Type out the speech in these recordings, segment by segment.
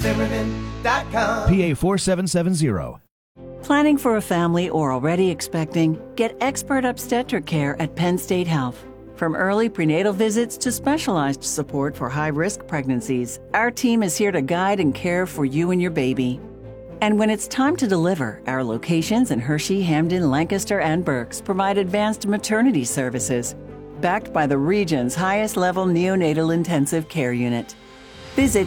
DrZimmerman.com. PA 4770. Planning for a family or already expecting? Get expert obstetric care at Penn State Health. From early prenatal visits to specialized support for high-risk pregnancies, our team is here to guide and care for you and your baby. And when it's time to deliver, our locations in Hershey, Hamden, Lancaster, and Berks provide advanced maternity services, backed by the region's highest-level neonatal intensive care unit. Visit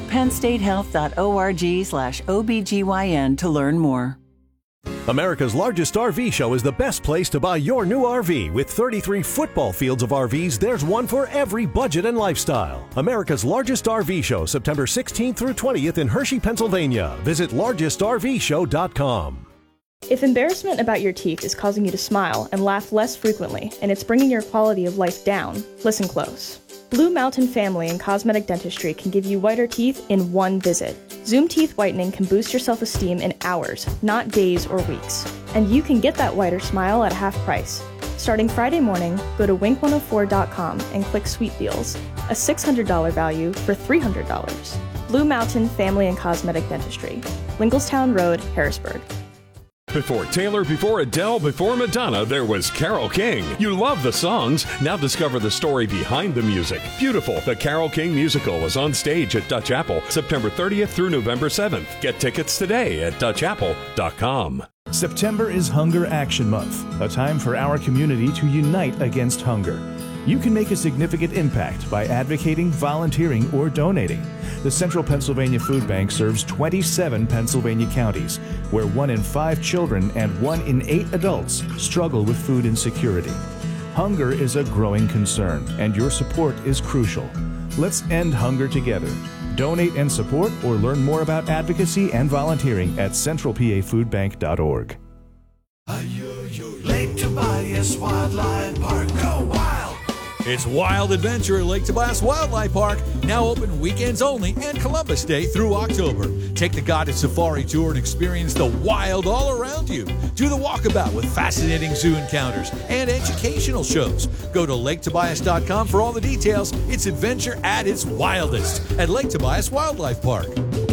pennstatehealth.org/OBGYN to learn more. America's largest RV show is the best place to buy your new RV. With 33 football fields of RVs, there's one for every budget and lifestyle. America's largest RV show, September 16th through 20th in Hershey, Pennsylvania. Visit largestrvshow.com. If embarrassment about your teeth is causing you to smile and laugh less frequently, and it's bringing your quality of life down, listen close. Blue Mountain Family and Cosmetic Dentistry can give you whiter teeth in one visit. Zoom Teeth Whitening can boost your self-esteem in hours, not days or weeks. And you can get that whiter smile at half price. Starting Friday morning, go to wink104.com and click Sweet Deals, a $600 value for $300. Blue Mountain Family and Cosmetic Dentistry, Lincolnstown Road, Harrisburg. Before Taylor, before Adele, before Madonna, there was Carole King. You love the songs. Now discover the story behind the music. Beautiful, the Carole King musical is on stage at Dutch Apple, September 30th through November 7th. Get tickets today at DutchApple.com. September is Hunger Action Month, a time for our community to unite against hunger. You can make a significant impact by advocating, volunteering, or donating. The Central Pennsylvania Food Bank serves 27 Pennsylvania counties, where 1 in 5 children and 1 in 8 adults struggle with food insecurity. Hunger is a growing concern, and your support is crucial. Let's end hunger together. Donate and support, or learn more about advocacy and volunteering at centralpafoodbank.org. Are you Lake Tobias Wildlife Park? Go wild! It's Wild Adventure at Lake Tobias Wildlife Park, now open weekends only and Columbus Day through October. Take the guided safari tour and experience the wild all around you. Do the walkabout with fascinating zoo encounters and educational shows. Go to LakeTobias.com for all the details. It's adventure at its wildest at Lake Tobias Wildlife Park.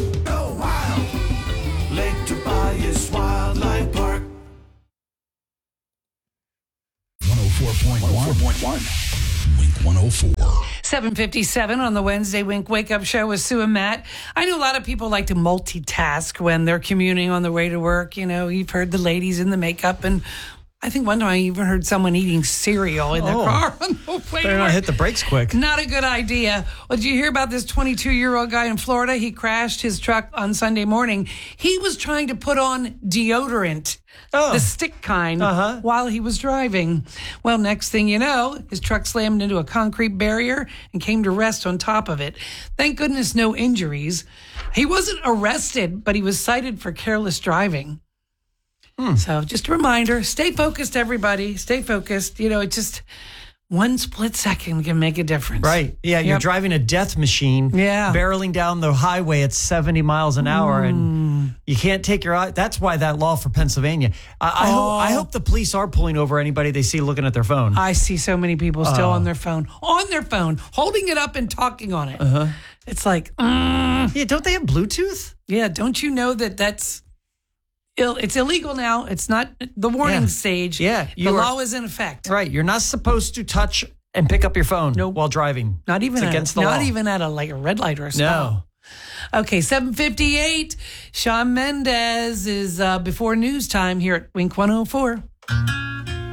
Go wild! Lake Tobias Wildlife Park. 104.1. Wink 104. 7:57 on the Wednesday Wink Wake Up Show with Sue and Matt. I know a lot of people like to multitask when they're commuting on their way to work. You know, you've heard the ladies in the makeup, and I think one time I even heard someone eating cereal in their car on the way to Better not work. hit the brakes quick. Not a good idea. Well, did you hear about this 22-year-old guy in Florida? He crashed his truck on Sunday morning. He was trying to put on deodorant, the stick kind, while he was driving. Well, next thing you know, his truck slammed into a concrete barrier and came to rest on top of it. Thank goodness no injuries. He wasn't arrested, but he was cited for careless driving. So just a reminder, stay focused, everybody. Stay focused. You know, it just one split second can make a difference. Right. Yeah, you're driving a death machine, barreling down the highway at 70 miles an hour, and you can't take your eye. That's why that law for Pennsylvania. I hope the police are pulling over anybody they see looking at their phone. I see so many people still on their phone, holding it up and talking on it. It's like, yeah, don't they have Bluetooth? Yeah, don't you know that's... It's illegal now. It's not the warning stage. Yeah. The law is in effect. Right. You're not supposed to touch and pick up your phone while driving. Not even against the law. Not even at a red light or a stop. No. Okay, 7:58. Shawn Mendes is before news time here at Wink 104.